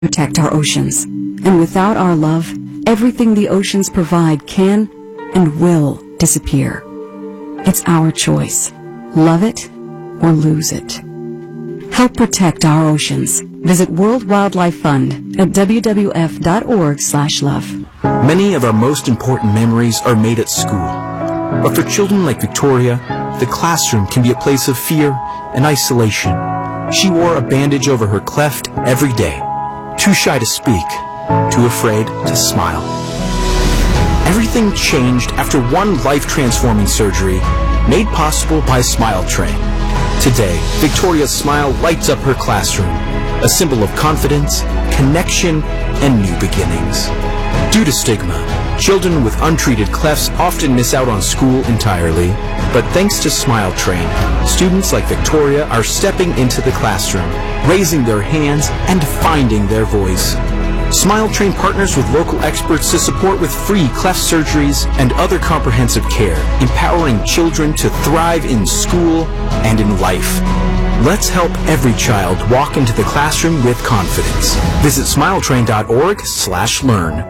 protect our oceans. And without our love, everything the oceans provide can and will disappear. It's our choice. Love it or lose it. Help protect our oceans. Visit World Wildlife Fund at wwf.org/love. Many of our most important memories are made at school. But for children like Victoria, the classroom can be a place of fear and isolation. She wore a bandage over her cleft every day. Too shy to speak, too afraid to smile. Everything changed after one life-transforming surgery made possible by Smile Train. Today, Victoria's smile lights up her classroom, a symbol of confidence, connection, and new beginnings. Due to stigma, children with untreated clefts often miss out on school entirely, but thanks to Smile Train, students like Victoria are stepping into the classroom, raising their hands, and finding their voice. Smile Train partners with local experts to support with free cleft surgeries and other comprehensive care, empowering children to thrive in school and in life. Let's help every child walk into the classroom with confidence. Visit smiletrain.org/learn.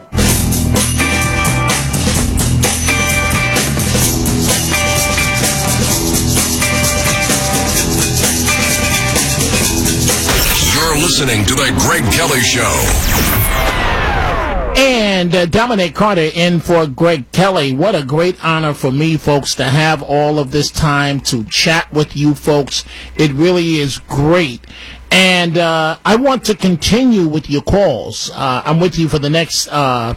You're listening to The Greg Kelly Show. And Dominic Carter in for Greg Kelly. What a great honor for me, folks, to have all of this time to chat with you folks. It really is great. And I want to continue with your calls. I'm with you for the next hour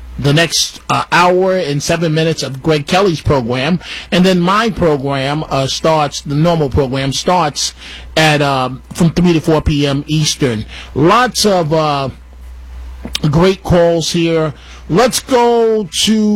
and 7 minutes of Greg Kelly's program, and then my program starts. The normal program starts at from 3 to 4 p.m. Eastern. Lots of great calls here. Let's go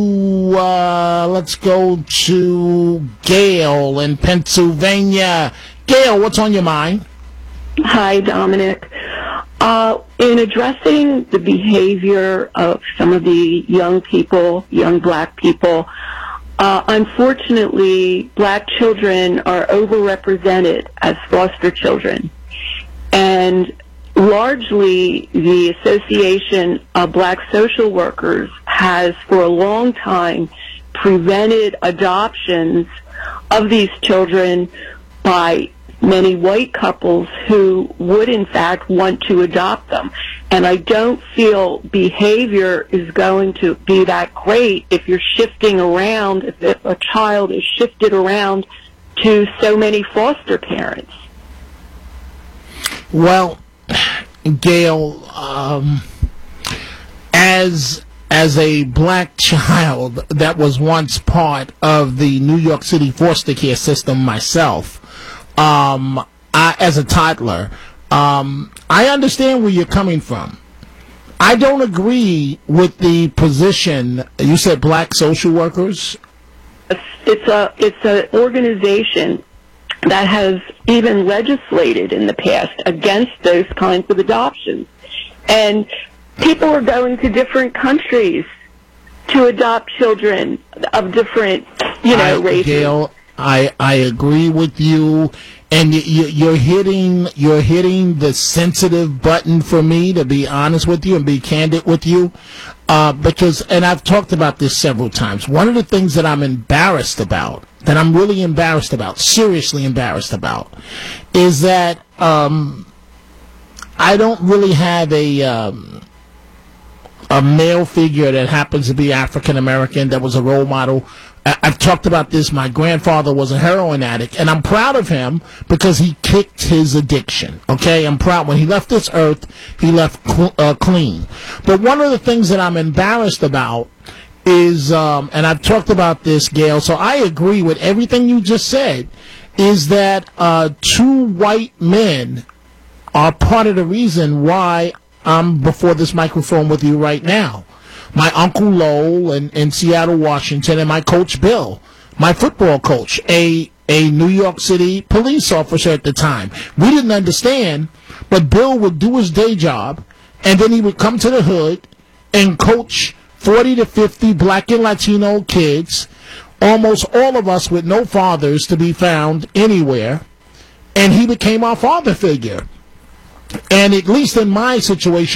to Gail in Pennsylvania. Gail, what's on your mind? Hi, Dominic. In addressing the behavior of some of the young people, young black people, unfortunately, black children are overrepresented as foster children. And largely, the Association of Black Social Workers has for a long time prevented adoptions of these children by many white couples who would in fact want to adopt them. And I don't feel behavior is going to be that great if you're shifting around, if a child is shifted around to so many foster parents. Well, Gail, as a black child that was once part of the New York City foster care system myself, as a toddler, I understand where you're coming from. I don't agree with the position. You said black social workers? It's an organization that has even legislated in the past against those kinds of adoptions. And people are going to different countries to adopt children of different, races. Gail, I agree with you, and you're hitting the sensitive button for me, to be honest with you and be candid with you, because, and I've talked about this several times. One of the things that I'm embarrassed about, that I'm really embarrassed about, seriously embarrassed about, is that I don't really have a male figure that happens to be African American that was a role model. I've talked about this. My grandfather was a heroin addict, and I'm proud of him because he kicked his addiction. Okay, I'm proud. When he left this earth, he left clean. But one of the things that I'm embarrassed about is, and I've talked about this, Gail, so I agree with everything you just said, is that two white men are part of the reason why I'm before this microphone with you right now. My Uncle Lowell in Seattle, Washington, and my Coach Bill, my football coach, a New York City police officer at the time. We didn't understand, but Bill would do his day job, and then he would come to the hood and coach 40 to 50 black and Latino kids, almost all of us with no fathers to be found anywhere, and he became our father figure. And at least in my situation,